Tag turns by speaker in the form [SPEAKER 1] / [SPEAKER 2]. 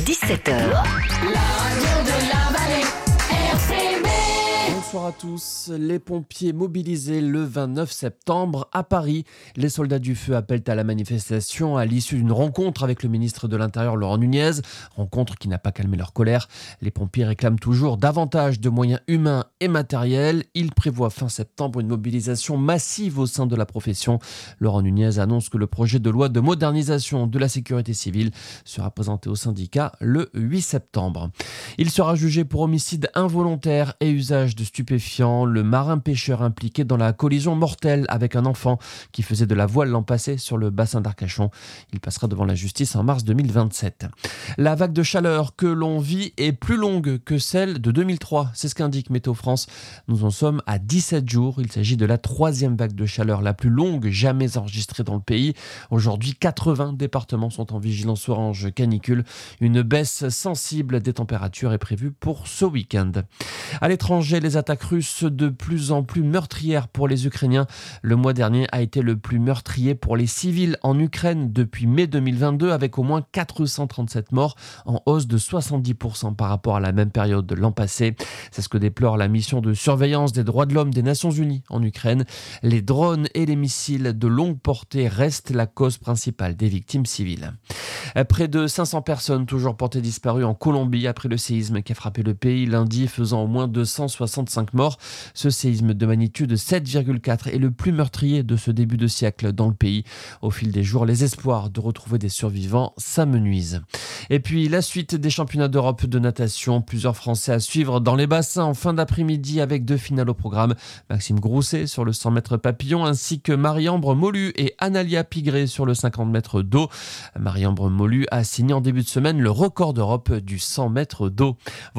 [SPEAKER 1] 17h.
[SPEAKER 2] Bonsoir à tous. Les pompiers mobilisés le 29 septembre à Paris. Les soldats du feu appellent à la manifestation à l'issue d'une rencontre avec le ministre de l'Intérieur Laurent Nunez. Rencontre qui n'a pas calmé leur colère. Les pompiers réclament toujours davantage de moyens humains et matériels. Ils prévoient fin septembre une mobilisation massive au sein de la profession. Laurent Nunez annonce que le projet de loi de modernisation de la sécurité civile sera présenté au syndicat le 8 septembre. Il sera jugé pour homicide involontaire et usage de stupéfiants. Le marin-pêcheur impliqué dans la collision mortelle avec un enfant qui faisait de la voile l'an passé sur le bassin d'Arcachon. Il passera devant la justice en mars 2027. La vague de chaleur que l'on vit est plus longue que celle de 2003. C'est ce qu'indique Météo France. Nous en sommes à 17 jours. Il s'agit de la troisième vague de chaleur la plus longue jamais enregistrée dans le pays. Aujourd'hui, 80 départements sont en vigilance orange canicule. Une baisse sensible des températures est prévue pour ce week-end. À l'étranger, les attaques russes de plus en plus meurtrières pour les Ukrainiens. Le mois dernier a été le plus meurtrier pour les civils en Ukraine depuis mai 2022 avec au moins 437 morts en hausse de 70% par rapport à la même période de l'an passé. C'est ce que déplore la mission de surveillance des droits de l'homme des Nations Unies en Ukraine. Les drones et les missiles de longue portée restent la cause principale des victimes civiles. Près de 500 personnes toujours portées disparues en Colombie après le séisme qui a frappé le pays lundi, faisant au moins 265 morts. Ce séisme de magnitude 7,4 est le plus meurtrier de ce début de siècle dans le pays. Au fil des jours, les espoirs de retrouver des survivants s'amenuisent. Et puis la suite des championnats d'Europe de natation. Plusieurs Français à suivre dans les bassins en fin d'après-midi avec 2 finales au programme. Maxime Grousset sur le 100 mètres papillon ainsi que Marie-Ambre Molu et Analia Pigré sur le 50 mètres d'eau. Marie-Ambre Molu a signé en début de semaine le record d'Europe du 100 mètres d'eau. Voilà.